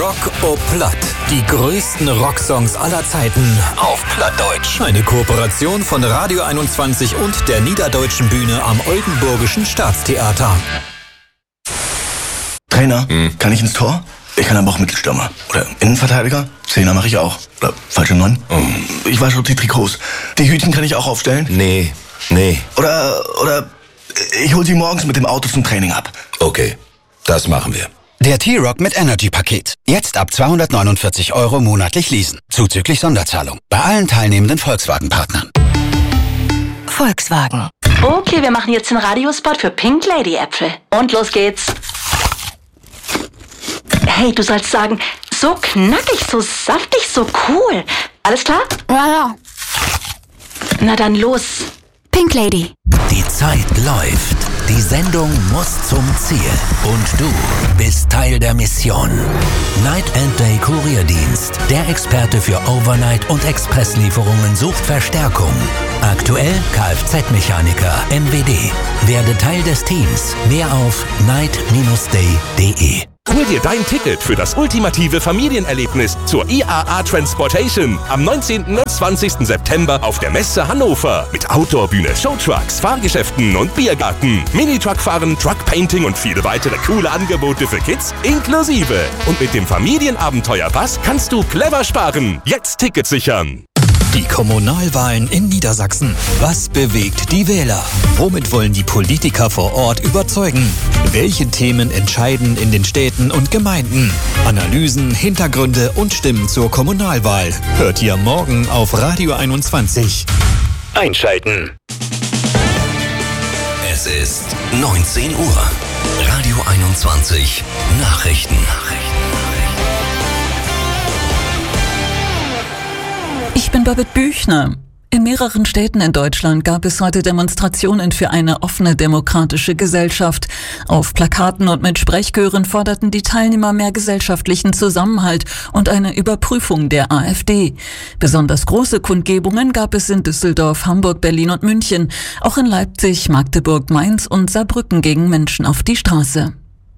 Rock o Platt. Die größten Rocksongs aller Zeiten auf Plattdeutsch. Eine Kooperation von Radio 21 und der Niederdeutschen Bühne am Oldenburgischen Staatstheater. Trainer, kann ich ins Tor? Ich kann aber auch Mittelstürmer. Oder Innenverteidiger? Zehner mache ich auch. Oder falsche 9? Ich wasche die Trikots. Die Hütchen kann ich auch aufstellen? Nee. Oder ich hol sie morgens mit dem Auto zum Training ab. Okay, das machen wir. Der T-Rock mit Energy-Paket. Jetzt ab 249 € monatlich leasen. Zuzüglich Sonderzahlung. Bei allen teilnehmenden Volkswagen-Partnern. Volkswagen. Okay, wir machen jetzt den Radiospot für Pink Lady Äpfel. Und los geht's. Hey, du sollst sagen, so knackig, so saftig, so cool. Alles klar? Ja. Na dann los. Pink Lady. Die Zeit läuft. Die Sendung muss zum Ziel. Und du bist Teil der Mission. Night & Day Kurierdienst. Der Experte für Overnight- und Expresslieferungen sucht Verstärkung. Aktuell Kfz-Mechaniker MWD. Werde Teil des Teams. Mehr auf night-day.de. Hol dir dein Ticket für das ultimative Familienerlebnis zur IAA Transportation am 19. und 20. September auf der Messe Hannover. Mit Outdoorbühne, Showtrucks, Fahrgeschäften und Biergarten. Minitruckfahren, Truckpainting und viele weitere coole Angebote für Kids inklusive. Und mit dem Familienabenteuerpass kannst du clever sparen. Jetzt Tickets sichern. Die Kommunalwahlen in Niedersachsen. Was bewegt die Wähler? Womit wollen die Politiker vor Ort überzeugen? Welche Themen entscheiden in den Städten und Gemeinden? Analysen, Hintergründe und Stimmen zur Kommunalwahl. Hört ihr morgen auf Radio 21. Einschalten. Es ist 19 Uhr. Radio 21 Nachrichten. Ich bin Babette Büchner. In mehreren Städten in Deutschland gab es heute Demonstrationen für eine offene demokratische Gesellschaft. Auf Plakaten und mit Sprechchören forderten die Teilnehmer mehr gesellschaftlichen Zusammenhalt und eine Überprüfung der AfD. Besonders große Kundgebungen gab es in Düsseldorf, Hamburg, Berlin und München. Auch in Leipzig, Magdeburg, Mainz und Saarbrücken gingen Menschen auf die Straße.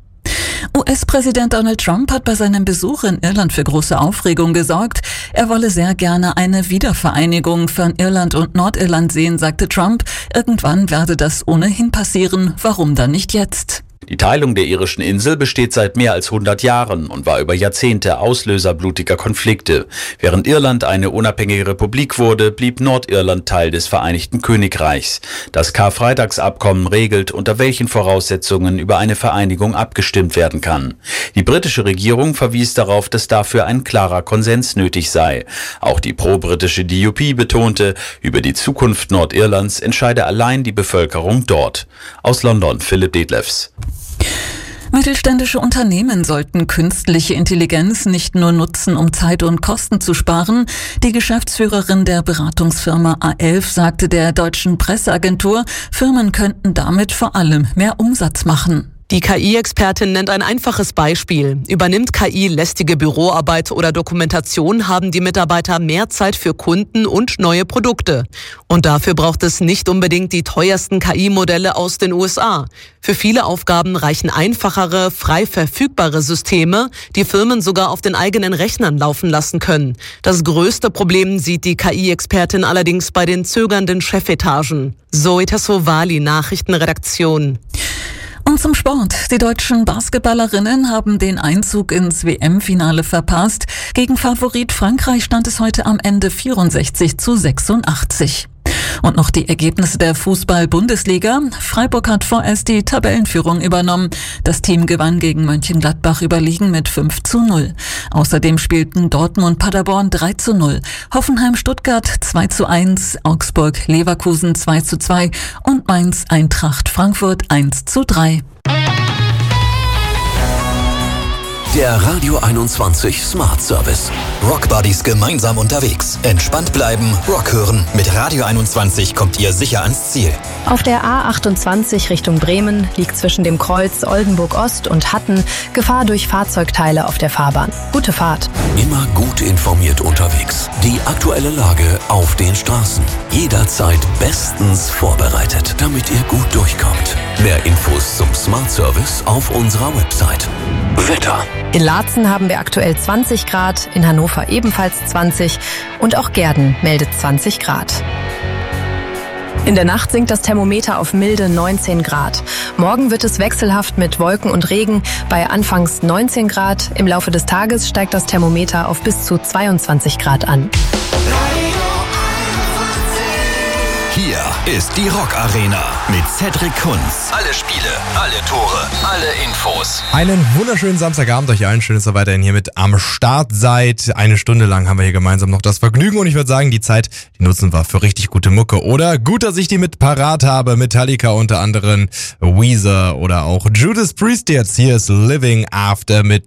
US-Präsident Donald Trump hat bei seinem Besuch in Irland für große Aufregung gesorgt. Er wolle sehr gerne eine Wiedervereinigung von Irland und Nordirland sehen, sagte Trump. Irgendwann werde das ohnehin passieren. Warum dann nicht jetzt? Die Teilung der irischen Insel besteht seit mehr als 100 Jahren und war über Jahrzehnte Auslöser blutiger Konflikte. Während Irland eine unabhängige Republik wurde, blieb Nordirland Teil des Vereinigten Königreichs. Das Karfreitagsabkommen regelt, unter welchen Voraussetzungen über eine Vereinigung abgestimmt werden kann. Die britische Regierung verwies darauf, dass dafür ein klarer Konsens nötig sei. Auch die pro-britische DUP betonte, über die Zukunft Nordirlands entscheide allein die Bevölkerung dort. Aus London, Philipp Detlefs. Mittelständische Unternehmen sollten künstliche Intelligenz nicht nur nutzen, um Zeit und Kosten zu sparen. Die Geschäftsführerin der Beratungsfirma A11 sagte der deutschen Presseagentur, Firmen könnten damit vor allem mehr Umsatz machen. Die KI-Expertin nennt ein einfaches Beispiel. Übernimmt KI lästige Büroarbeit oder Dokumentation, haben die Mitarbeiter mehr Zeit für Kunden und neue Produkte. Und dafür braucht es nicht unbedingt die teuersten KI-Modelle aus den USA. Für viele Aufgaben reichen einfachere, frei verfügbare Systeme, die Firmen sogar auf den eigenen Rechnern laufen lassen können. Das größte Problem sieht die KI-Expertin allerdings bei den zögernden Chefetagen. Zoe Tassovali, Nachrichtenredaktion. Und zum Sport. Die deutschen Basketballerinnen haben den Einzug ins WM-Finale verpasst. Gegen Favorit Frankreich stand es heute am Ende 64-86. Und noch die Ergebnisse der Fußball-Bundesliga. Freiburg hat vorerst die Tabellenführung übernommen. Das Team gewann gegen Mönchengladbach überlegen mit 5:0. Außerdem spielten Dortmund Paderborn 3:0, Hoffenheim-Stuttgart 2:1, Augsburg-Leverkusen 2:2 und Mainz-Eintracht Frankfurt 1:3. Der Radio 21 Smart Service. Rock Buddies gemeinsam unterwegs. Entspannt bleiben, Rock hören. Mit Radio 21 kommt ihr sicher ans Ziel. Auf der A28 Richtung Bremen liegt zwischen dem Kreuz Oldenburg-Ost und Hatten Gefahr durch Fahrzeugteile auf der Fahrbahn. Gute Fahrt. Immer gut informiert unterwegs. Die aktuelle Lage auf den Straßen. Jederzeit bestens vorbereitet, damit ihr gut durchkommt. Mehr Infos zum Smart Service auf unserer Website. Wetter. In Laatzen haben wir aktuell 20 Grad, in Hannover ebenfalls 20 und auch Gehrden meldet 20 Grad. In der Nacht sinkt das Thermometer auf milde 19 Grad. Morgen wird es wechselhaft mit Wolken und Regen bei anfangs 19 Grad. Im Laufe des Tages steigt das Thermometer auf bis zu 22 Grad an. Hier ist die Rock Arena mit Cedric Kunz. Alle Spiele, alle Tore, alle Infos. Einen wunderschönen Samstagabend euch allen. Schön, dass ihr weiterhin hier mit am Start seid. Eine Stunde lang haben wir hier gemeinsam noch das Vergnügen und ich würde sagen, die Zeit, die nutzen wir für richtig gute Mucke. Oder gut, dass ich die mit parat habe. Metallica unter anderem, Weezer oder auch Judas Priest jetzt. Hier ist Living After mit